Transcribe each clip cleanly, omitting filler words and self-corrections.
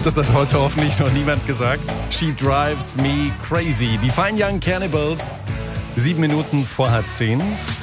Das hat heute hoffentlich noch niemand gesagt. She drives me crazy. Die Fine Young Cannibals. 7 Minuten vor 9:30.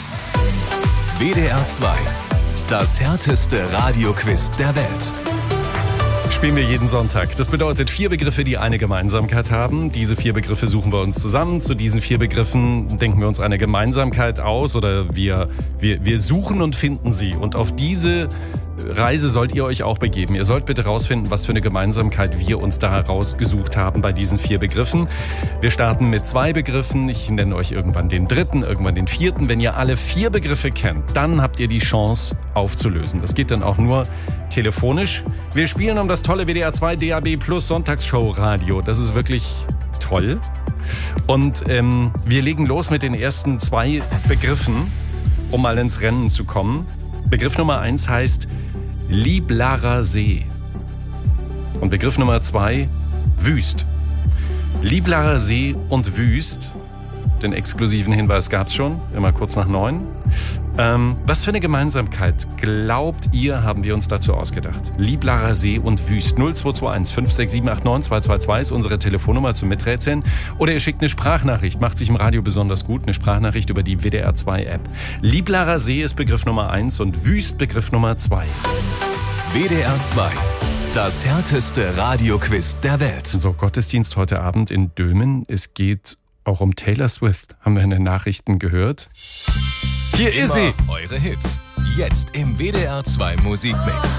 WDR 2. Das härteste Radioquiz der Welt. Spielen wir jeden Sonntag. Das bedeutet 4 Begriffe, die eine Gemeinsamkeit haben. Diese 4 Begriffe suchen wir uns zusammen. Zu diesen 4 Begriffen denken wir uns eine Gemeinsamkeit aus oder wir suchen und finden sie. Und auf diese Reise sollt ihr euch auch begeben. Ihr sollt bitte rausfinden, was für eine Gemeinsamkeit wir uns da herausgesucht haben bei diesen 4 Begriffen. Wir starten mit 2 Begriffen. Ich nenne euch irgendwann den 3., irgendwann den 4. Wenn ihr alle 4 Begriffe kennt, dann habt ihr die Chance aufzulösen. Das geht dann auch nur telefonisch. Wir spielen um das tolle WDR 2 DAB Plus Sonntagsshow-Radio. Das ist wirklich toll. Und wir legen los mit den ersten 2 Begriffen, um mal ins Rennen zu kommen. Begriff Nummer 1 heißt Liblarer See. Und Begriff Nummer 2, Wüst. Liblarer See und Wüst. Den exklusiven Hinweis gab es schon, immer kurz nach 9. Was für eine Gemeinsamkeit, glaubt ihr, haben wir uns dazu ausgedacht? Liblarer See und Wüst. 0221 56789 222 ist unsere Telefonnummer zum Miträtseln. Oder ihr schickt eine Sprachnachricht, macht sich im Radio besonders gut, eine Sprachnachricht über die WDR 2 App. Liblarer See ist Begriff Nummer 1 und Wüst Begriff Nummer 2. WDR 2. Das härteste Radioquiz der Welt. So, Gottesdienst heute Abend in Dülmen. Es geht auch um Taylor Swift, haben wir in den Nachrichten gehört. Hier ist sie! Eure Hits. Jetzt im WDR 2 Musikmix.